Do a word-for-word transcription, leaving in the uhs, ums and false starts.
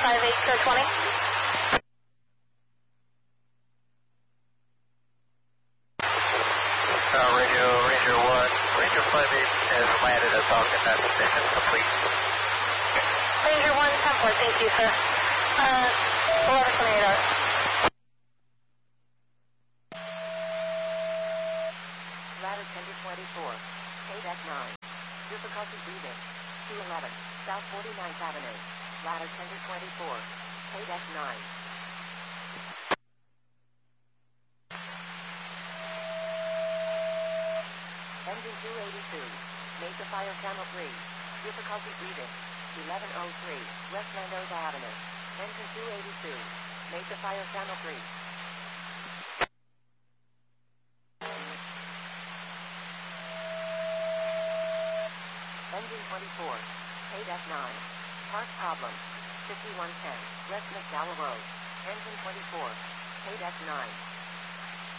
five eight, Sir twenty. Uh, radio, Ranger one, Ranger five eight has landed at Falcon. That's mission complete. Ranger one, ten four, thank you, sir. Uh, eleven twenty-eight hours. Ladder ten to twenty-four, K D E C nine. Difficulty breathing, two eleven, South forty-ninth Avenue. Ladder ten to twenty-four, K D E C nine. Engine two eighty-two, Mesa Fire Channel three. Difficulty breathing, eleven oh three, West Mendoza Avenue. Engine two eighty-two, Mesa Fire Channel three. Engine twenty-four, K D E C nine. Part problem, fifty-one ten, West McDowell Road. Engine twenty-four, K D E C nine.